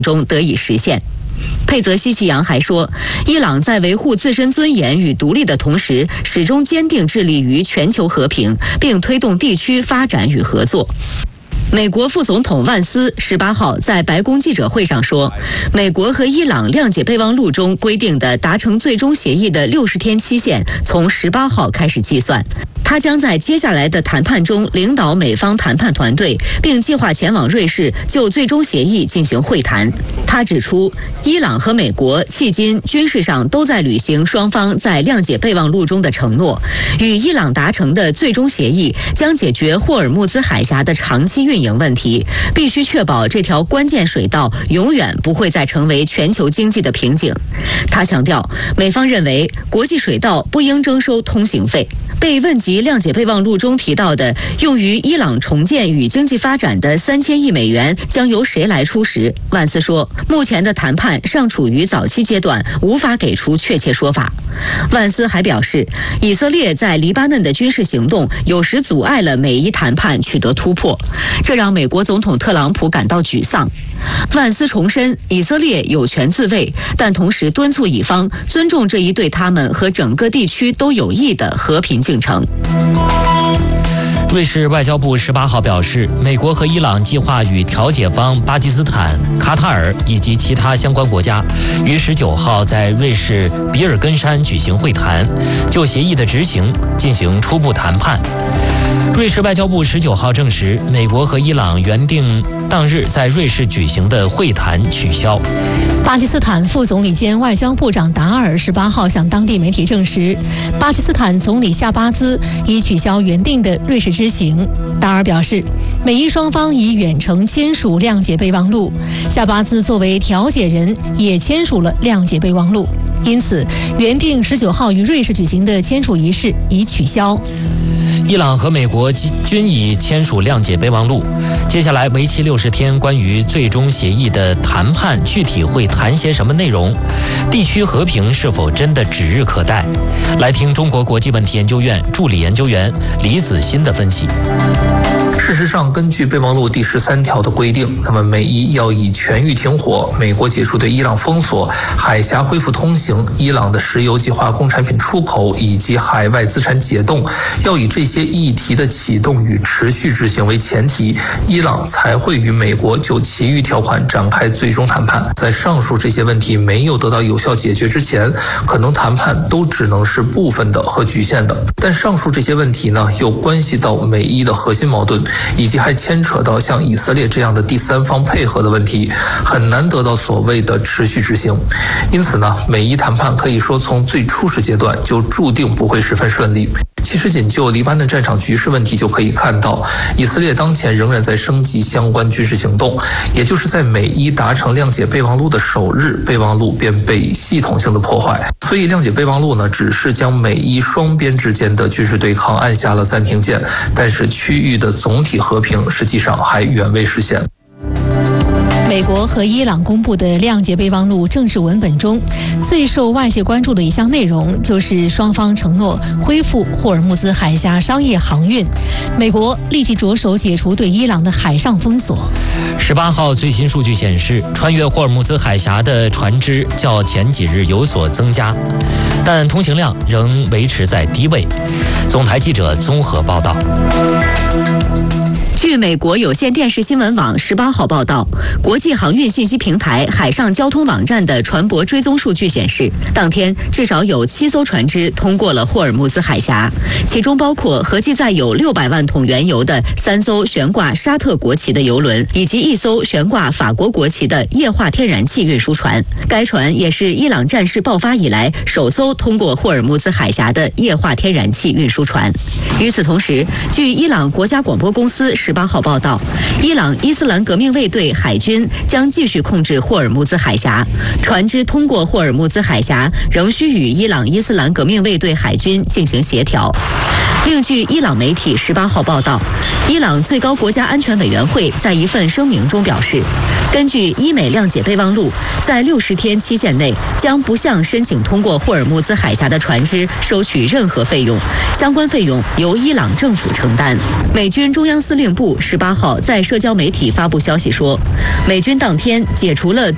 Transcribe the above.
中得以实现。佩泽西奇扬还说，伊朗在维护自身尊严与独立的同时，始终坚定致力于全球和平，并推动地区发展与合作。美国副总统万斯18号在白宫记者会上说，美国和伊朗谅解备忘录中规定的达成最终协议的60天期限从18号开始计算。他将在接下来的谈判中领导美方谈判团队，并计划前往瑞士就最终协议进行会谈。他指出，伊朗和美国迄今军事上都在履行双方在谅解备忘录中的承诺。与伊朗达成的最终协议将解决霍尔木兹海峡的长期运营问题，必须确保这条关键水道永远不会再成为全球经济的瓶颈。他强调，美方认为国际水道不应征收通行费。被问及谅解备忘录中提到的用于伊朗重建与经济发展的3000亿美元将由谁来出时，万斯说，目前的谈判尚处于早期阶段，无法给出确切说法。万斯还表示，以色列在黎巴嫩的军事行动有时阻碍了美伊谈判取得突破，这让美国总统特朗普感到沮丧。万斯重申，以色列有权自卫，但同时敦促以方尊重这一对他们和整个地区都有益的和平进程。 瑞士外交部18号表示，美国和伊朗计划与调解方巴基斯坦、卡塔尔以及其他相关国家于19号在瑞士比尔根山举行会谈，就协议的执行进行初步谈判。瑞士外交部19号证实，美国和伊朗原定当日在瑞士举行的会谈取消。 巴基斯坦副总理兼外交部长达尔18号向当地媒体证实，巴基斯坦总理夏巴兹已取消原定的瑞士之行。达尔表示，美伊双方已远程签署谅解备忘录，夏巴兹作为调解人也签署了谅解备忘录，因此原定19号于瑞士举行的签署仪式已取消。 伊朗和美国均已签署谅解备忘录，接下来为期60天关于最终协议的谈判具体会谈些什么内容？地区和平是否真的指日可待？来听中国国际问题研究院助理研究员李子欣的分析。 事实上，根据备忘录第13条的规定，那么美伊要以全域停火、美国解除对伊朗封锁、海峡恢复通行、伊朗的石油及化工产品出口以及海外资产解冻，要以这些议题的启动与持续执行为前提，伊朗才会与美国就其余条款展开最终谈判。在上述这些问题没有得到有效解决之前，可能谈判都只能是部分的和局限的。但上述这些问题呢，又关系到美伊的核心矛盾，以及还牵扯到像以色列这样的第三方配合的问题，很难得到所谓的持续执行。因此呢，美伊谈判可以说从最初始阶段就注定不会十分顺利。其实仅就黎巴嫩战场局势问题就可以看到，以色列当前仍然在升级相关军事行动，也就是在美伊达成谅解备忘录的首日，备忘录便被系统性的破坏。所以谅解备忘录呢，只是将美伊双边之间的军事对抗按下了暂停键，但是区域的总体和平实际上还远未实现。 美国和伊朗公布的谅解备忘录正式文本中，最受外界关注的一项内容就是双方承诺恢复霍尔木兹海峡商业航运，美国立即着手解除对伊朗的海上封锁。 18号最新数据显示，穿越霍尔木兹海峡的船只较前几日有所增加，但通行量仍维持在低位。总台记者综合报道。 据美国有线电视新闻网18号报道，国际航运信息平台海上交通网站的船舶追踪数据显示，当天至少有7艘船只通过了霍尔木兹海峡，其中包括合计载有600万桶原油的3艘悬挂沙特国旗的油轮，以及1艘悬挂法国国旗的液化天然气运输船。该船也是伊朗战事爆发以来首艘通过霍尔木兹海峡的液化天然气运输船。与此同时，据伊朗国家广播公司18号报道，伊朗伊斯兰革命卫队海军将继续控制霍尔木兹海峡，船只通过霍尔木兹海峡仍需与伊朗伊斯兰革命卫队海军进行协调。另据伊朗媒体18号报道，伊朗最高国家安全委员会在一份声明中表示，根据伊美谅解备忘录，在60天期限内将不向申请通过霍尔木兹海峡的船只收取任何费用，相关费用由伊朗政府承担。美军中央司令部18号在社交媒体发布消息说，美军当天解除了